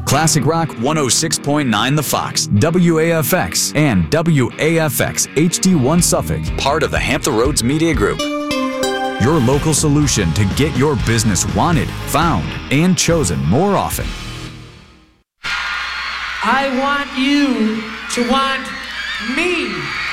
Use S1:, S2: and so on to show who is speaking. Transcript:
S1: Classic Rock 106.9 The Fox, WAFX, and WAFX HD1 Suffolk, part of the Hampton Roads Media Group. Your local solution to get your business wanted, found, and chosen more often.
S2: I want you to want me.